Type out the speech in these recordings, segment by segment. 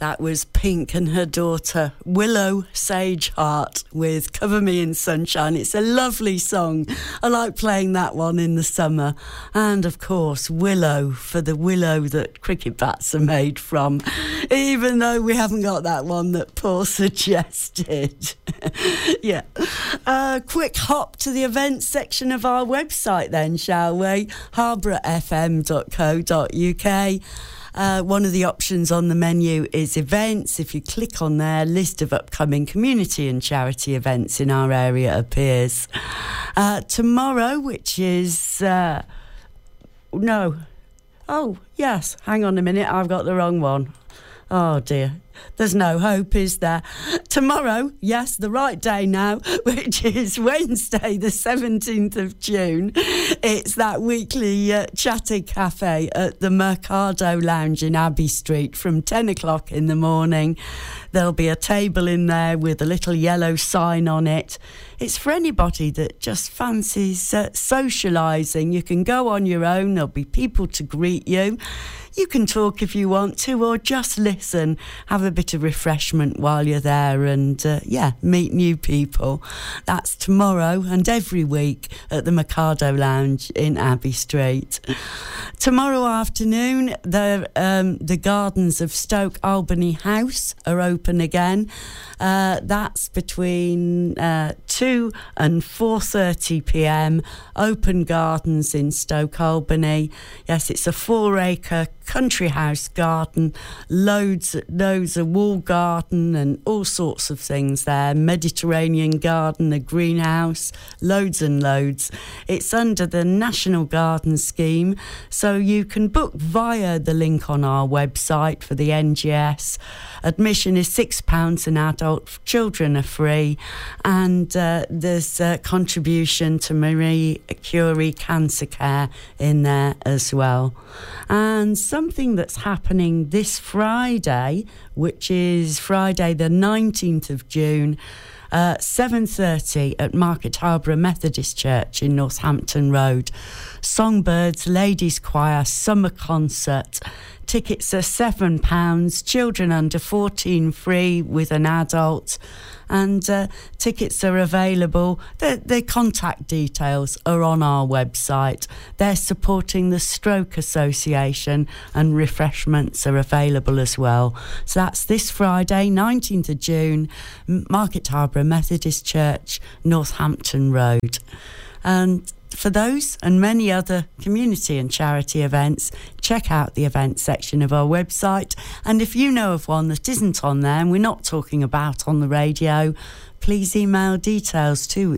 That was Pink and her daughter Willow Sagehart with Cover Me in Sunshine. It's a lovely song. I like playing that one in the summer. And of course, Willow, for the willow that cricket bats are made from, even though we haven't got that one that Paul suggested. Yeah. Quick hop to the events section of our website then, shall we? harbourfm.co.uk. One of the options on the menu is events. If you click on there, list of upcoming community and charity events in our area appears. Tomorrow, which is... hang on a minute, I've got the wrong one. Oh dear, there's no hope, is there? Tomorrow, yes, the right day now, which is Wednesday, the 17th of June. It's that weekly chatting cafe at the Mercado Lounge in Abbey Street from 10 o'clock in the morning. There'll be a table in there with a little yellow sign on it. It's for anybody that just fancies socialising. You can go on your own. There'll be people to greet you. You can talk if you want to, or just listen, have a bit of refreshment while you're there and, meet new people. That's tomorrow and every week at the Mercado Lounge in Abbey Street. Tomorrow afternoon, the gardens of Stoke Albany House are open again. That's between 2 and 4:30pm. Open gardens in Stoke Albany. Yes, it's a 4-acre country house garden, loads of wall garden and all sorts of things there. Mediterranean garden, a greenhouse, loads and loads. It's under the National Garden Scheme, so you can book via the link on our website for the NGS. Admission is £6 an adult, children are free, and there's a contribution to Marie Curie Cancer Care in there as well. And something that's happening this Friday, which is Friday the 19th of June, 7:30 at Market Harborough Methodist Church in Northampton Road. Songbirds Ladies Choir Summer Concert. Tickets are £7, children under 14 free with an adult, and tickets are available. The contact details are on our website. They're supporting the Stroke Association, and refreshments are available as well. So that's this Friday, 19th of June, Market Harborough Methodist Church, Northampton Road. And for those and many other community and charity events, check out the events section of our website. And if you know of one that isn't on there and we're not talking about on the radio, please email details to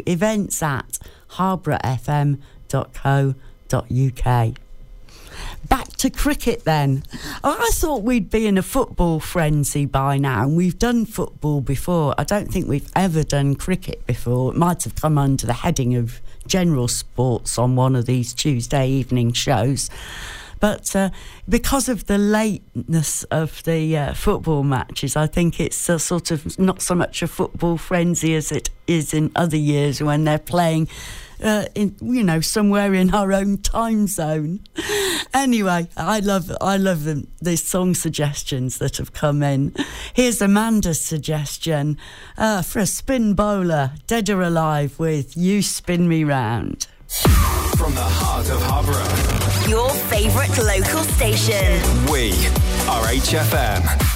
events@harbourfm.co.uk. Back to cricket then. I thought we'd be in a football frenzy by now. We've done football before. I don't think we've ever done cricket before. It might have come under the heading of general sports on one of these Tuesday evening shows. But because of the lateness of the football matches, I think it's a sort of not so much a football frenzy as it is in other years when they're playing somewhere in our own time zone. Anyway, I love the song suggestions that have come in. Here's Amanda's suggestion for a spin bowler, Dead or Alive with You Spin Me Round. From the heart of Harborough, your favourite local station. We are HFM.